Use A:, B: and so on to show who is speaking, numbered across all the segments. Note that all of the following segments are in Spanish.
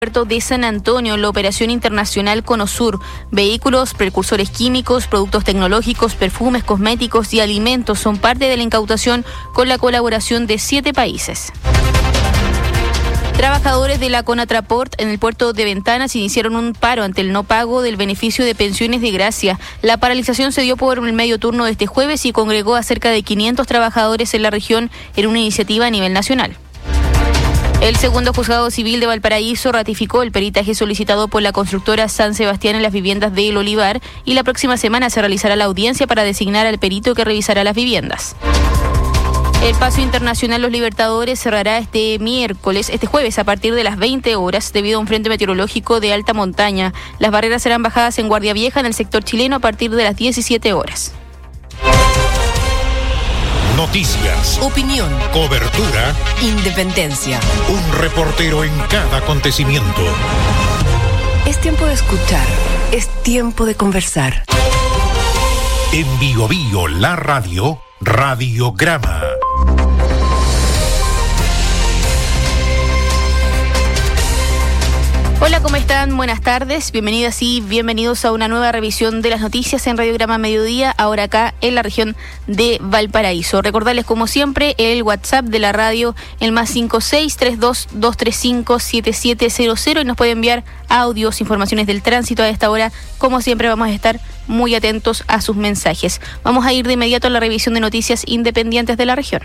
A: Puerto de San Antonio en la operación internacional Conosur. Vehículos, precursores químicos, productos tecnológicos, perfumes, cosméticos y alimentos son parte de la incautación con la colaboración de 7 países. Trabajadores de la Conatraport en el puerto de Ventanas iniciaron un paro ante el no pago del beneficio de pensiones de gracia. La paralización se dio por el medio turno de este jueves y congregó a cerca de 500 trabajadores en la región en una iniciativa a nivel nacional. El segundo juzgado civil de Valparaíso ratificó el peritaje solicitado por la constructora San Sebastián en las viviendas de El Olivar y la próxima semana se realizará la audiencia para designar al perito que revisará las viviendas. El paso internacional Los Libertadores cerrará este jueves a partir de las 20 horas debido a un frente meteorológico de alta montaña. Las barreras serán bajadas en Guardia Vieja en el sector chileno a partir de las 17 horas.
B: Noticias,
C: opinión,
B: cobertura,
C: independencia.
B: Un reportero en cada acontecimiento.
C: Es tiempo de escuchar, es tiempo de conversar.
B: En Bio Bio, la radio, Radiograma.
A: Hola, ¿cómo están? Buenas tardes, bienvenidas y bienvenidos a una nueva revisión de las noticias en Radiograma Mediodía, ahora acá en la región de Valparaíso. Recordarles como siempre el WhatsApp de la radio, el +56 32 235 7700 y nos puede enviar audios, informaciones del tránsito a esta hora. Como siempre vamos a estar muy atentos a sus mensajes. Vamos a ir de inmediato a la revisión de noticias independientes de la región.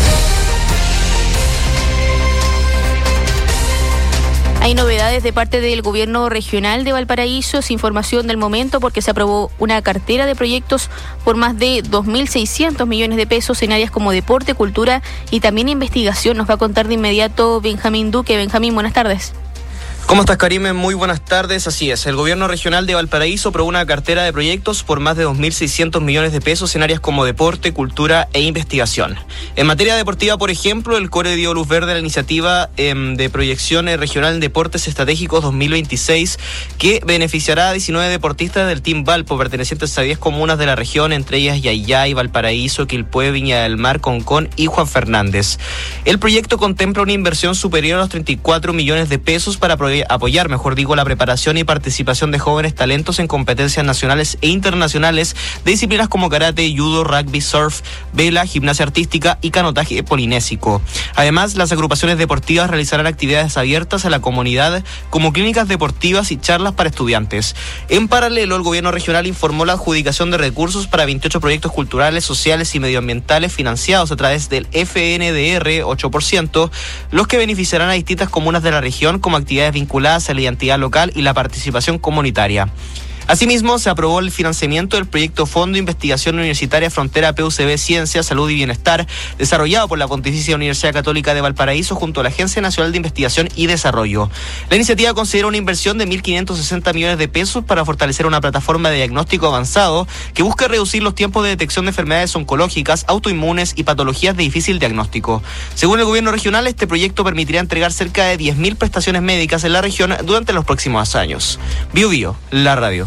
A: Hay novedades de parte del gobierno regional de Valparaíso, es información del momento porque se aprobó una cartera de proyectos por más de 2.600 millones de pesos en áreas como deporte, cultura y también investigación. Nos va a contar de inmediato Benjamín Duque. Benjamín, buenas tardes.
D: ¿Cómo estás, Karime? Muy buenas tardes. Así es, el gobierno regional de Valparaíso aprobó una cartera de proyectos por más de 2.600 millones de pesos en áreas como deporte, cultura e investigación. En materia deportiva, por ejemplo, el CORE dio luz verde a la iniciativa de proyección regional en deportes estratégicos 2026 que beneficiará a 19 deportistas del Team Valpo pertenecientes a 10 comunas de la región, entre ellas Yayay, Valparaíso, Quilpué, Viña del Mar, Concón y Juan Fernández. El proyecto contempla una inversión superior a los 34 millones de pesos para apoyar, la preparación y participación de jóvenes talentos en competencias nacionales e internacionales de disciplinas como karate, judo, rugby, surf, vela, gimnasia artística y canotaje polinésico. Además, las agrupaciones deportivas realizarán actividades abiertas a la comunidad como clínicas deportivas y charlas para estudiantes. En paralelo, el gobierno regional informó la adjudicación de recursos para 28 proyectos culturales, sociales y medioambientales financiados a través del FNDR 8%, los que beneficiarán a distintas comunas de la región como actividades vinculadas a la identidad local y la participación comunitaria. Asimismo, se aprobó el financiamiento del proyecto Fondo de Investigación Universitaria Frontera PUCB Ciencia, Salud y Bienestar, desarrollado por la Pontificia Universidad Católica de Valparaíso junto a la Agencia Nacional de Investigación y Desarrollo. La iniciativa considera una inversión de 1.560 millones de pesos para fortalecer una plataforma de diagnóstico avanzado que busca reducir los tiempos de detección de enfermedades oncológicas, autoinmunes y patologías de difícil diagnóstico. Según el gobierno regional, este proyecto permitirá entregar cerca de 10.000 prestaciones médicas en la región durante los próximos años. Bio Bio, la radio.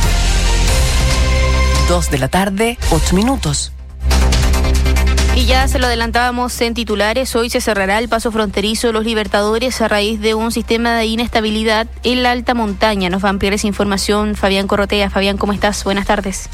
C: 2 de la tarde, 8 minutos.
A: Y ya se lo adelantábamos en titulares, hoy se cerrará el paso fronterizo de Los Libertadores a raíz de un sistema de inestabilidad en la alta montaña. Nos va a ampliar esa información Fabián Corrotea. Fabián, ¿cómo estás? Buenas tardes.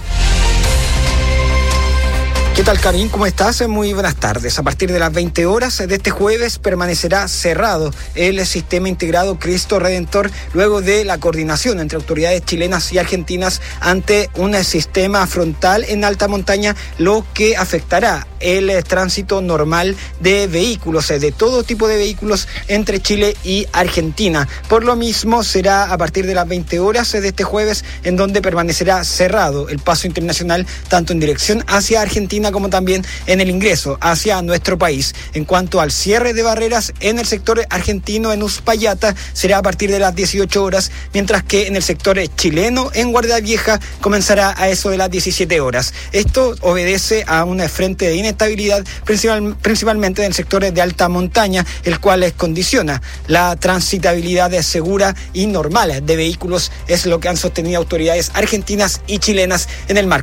E: ¿Qué tal, Karin? ¿Cómo estás? Muy buenas tardes. A partir de las 20 horas de este jueves permanecerá cerrado el sistema integrado Cristo Redentor luego de la coordinación entre autoridades chilenas y argentinas ante un sistema frontal en alta montaña, lo que afectará el tránsito normal de vehículos, de todo tipo de vehículos entre Chile y Argentina. Por lo mismo, será a partir de las 20 horas de este jueves en donde permanecerá cerrado el paso internacional tanto en dirección hacia Argentina como también en el ingreso hacia nuestro país. En cuanto al cierre de barreras en el sector argentino en Uspallata, será a partir de las 18 horas, mientras que en el sector chileno en Guardia Vieja comenzará a eso de las 17 horas. Esto obedece a un frente de inestabilidad principalmente en el sector de alta montaña, el cual condiciona la transitabilidad segura y normal de vehículos, es lo que han sostenido autoridades argentinas y chilenas en el marco